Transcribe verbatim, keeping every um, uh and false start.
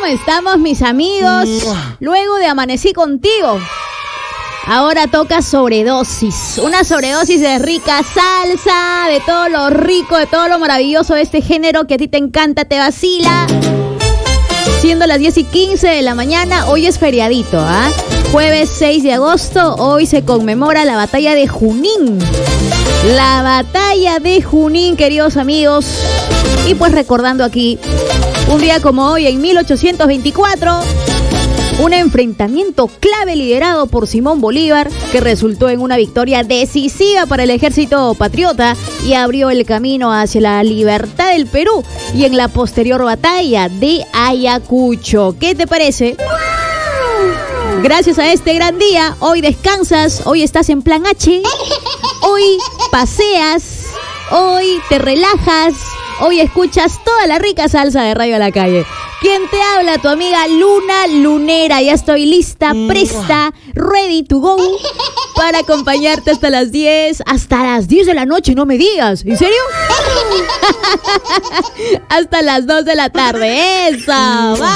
estamos, mis amigos? Luego de Amanecí Contigo, ahora toca sobredosis. Una sobredosis de rica salsa, de todo lo rico, de todo lo maravilloso de este género que a ti te encanta, te vacila. Siendo las diez y quince de la mañana, hoy es feriadito, ¿ah? ¿eh? Jueves seis de agosto, hoy se conmemora la batalla de Junín. La batalla de Junín, queridos amigos. Y pues recordando aquí, un día como hoy, en mil ochocientos veinticuatro, un enfrentamiento clave liderado por Simón Bolívar que resultó en una victoria decisiva para el ejército patriota y abrió el camino hacia la libertad del Perú, y en la posterior batalla de Ayacucho. ¿Qué te parece? Gracias a este gran día, hoy descansas, hoy estás en plan H, hoy paseas, hoy te relajas, hoy escuchas toda la rica salsa de Radio a la Calle. ¿Quién te habla? Tu amiga Luna Lunera. Ya estoy lista, presta, ready to go para acompañarte hasta las diez, hasta las diez de la noche, no me digas. ¿En serio? Hasta las dos de la tarde. ¡Eso! ¡Va!